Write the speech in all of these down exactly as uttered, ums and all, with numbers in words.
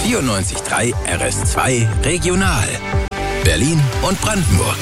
vierundneunzig Komma drei R S zwei Regional. Berlin und Brandenburg.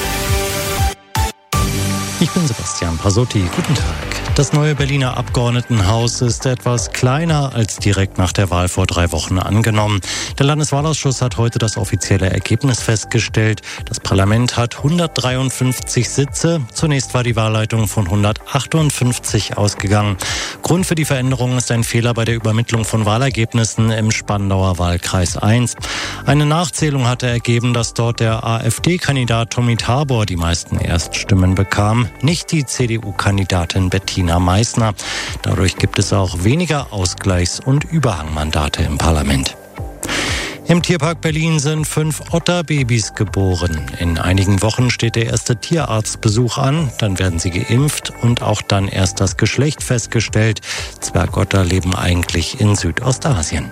Ich bin Sebastian Pasotti. Guten Tag. Das neue Berliner Abgeordnetenhaus ist etwas kleiner als direkt nach der Wahl vor drei Wochen angenommen. Der Landeswahlausschuss hat heute das offizielle Ergebnis festgestellt. Das Parlament hat hundertdreiundfünfzig Sitze. Zunächst war die Wahlleitung von hundertachtundfünfzig ausgegangen. Grund für die Veränderung ist ein Fehler bei der Übermittlung von Wahlergebnissen im Spandauer Wahlkreis eins. Eine Nachzählung hatte ergeben, dass dort der AfD-Kandidat Tommy Tabor die meisten Erststimmen bekam, nicht die C D U-Kandidatin Bettina Meissner. Dadurch gibt es auch weniger Ausgleichs- und Überhangmandate im Parlament. Im Tierpark Berlin sind fünf Otterbabys geboren. In einigen Wochen steht der erste Tierarztbesuch an. Dann werden sie geimpft und auch dann erst das Geschlecht festgestellt. Zwergotter leben eigentlich in Südostasien.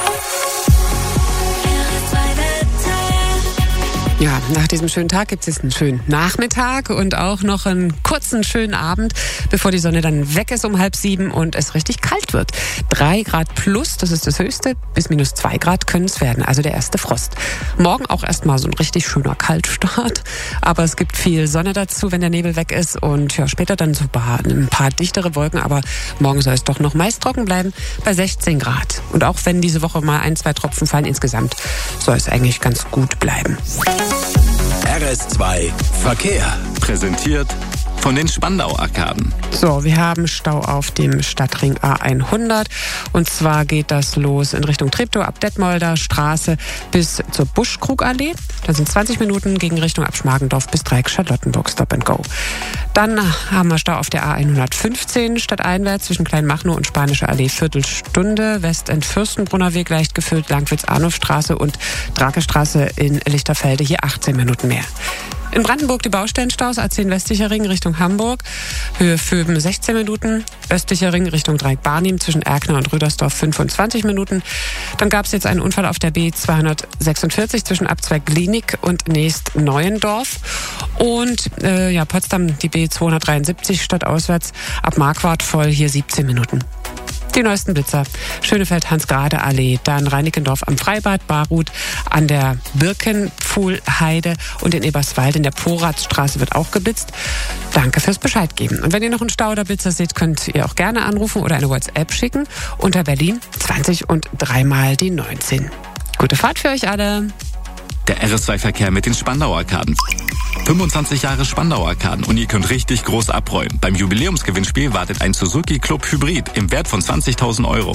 Ja, nach diesem schönen Tag gibt es jetzt einen schönen Nachmittag und auch noch einen kurzen, schönen Abend, bevor die Sonne dann weg ist um halb sieben und es richtig kalt wird. Drei Grad plus, das ist das Höchste, bis minus zwei Grad können es werden, also der erste Frost. Morgen auch erstmal so ein richtig schöner Kaltstart, aber es gibt viel Sonne dazu, wenn der Nebel weg ist und ja, später dann so ein paar dichtere Wolken, aber morgen soll es doch noch meist trocken bleiben bei sechzehn Grad. Und auch wenn diese Woche mal ein, zwei Tropfen fallen, insgesamt soll es eigentlich ganz gut bleiben. R S zwei Verkehr. Präsentiert von den Spandau-Arkaden. So, wir haben Stau auf dem Stadtring A hundert. Und zwar geht das los in Richtung Treptow ab Detmolder Straße bis zur Buschkrugallee. Dann sind zwanzig Minuten gegen Richtung Abschmargendorf bis Dreieck-Charlottenburg Stop and Go. Dann haben wir Stau auf der A hundertfünfzehn stadteinwärts zwischen Kleinmachnow und Spanische Allee Viertelstunde. Westend-Fürstenbrunner Weg leicht gefüllt, Langwitz-Arnulfstraße und Drakestraße in Lichterfelde. Hier achtzehn Minuten mehr. In Brandenburg die Baustellenstaus, A zehn westlicher Ring Richtung Hamburg, Höhe Föben sechzehn Minuten, östlicher Ring Richtung Dreieck-Barnim zwischen Erkner und Rüdersdorf fünfundzwanzig Minuten. Dann gab es jetzt einen Unfall auf der B zweihundertsechsundvierzig zwischen Abzweig Glienig und Neest Neuendorf. Und äh, ja, Potsdam die B zweihundertdreiundsiebzig stadtauswärts ab Marquardt voll, hier siebzehn Minuten. Die neuesten Blitzer. Schönefeld-Hans-Grade-Allee, dann Reinickendorf am Freibad, Barut an der Birkenpfuhlheide und in Eberswalde in der Poratzstraße wird auch geblitzt. Danke fürs Bescheid geben. Und wenn ihr noch einen Stau oder Blitzer seht, könnt ihr auch gerne anrufen oder eine WhatsApp schicken unter Berlin zwanzig und dreimal die neunzehn. Gute Fahrt für euch alle. Der R S zwei Verkehr mit den Spandau-Arkaden. fünfundzwanzig Jahre Spandau-Arkaden und ihr könnt richtig groß abräumen. Beim Jubiläumsgewinnspiel wartet ein Suzuki Club Hybrid im Wert von zwanzigtausend Euro.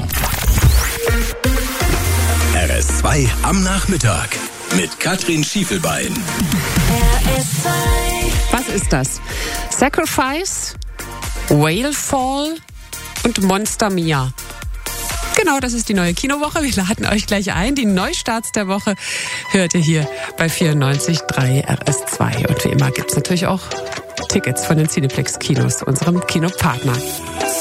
R S zwei am Nachmittag mit Katrin Schiefelbein. R S zwei. Was ist das? Sacrifice, Whalefall und Monster Mia. Genau, das ist die neue Kinowoche. Wir laden euch gleich ein. Die Neustarts der Woche hört ihr hier bei vierundneunzig Komma drei R S zwei. Und wie immer gibt es natürlich auch Tickets von den Cineplex Kinos, unserem Kinopartner.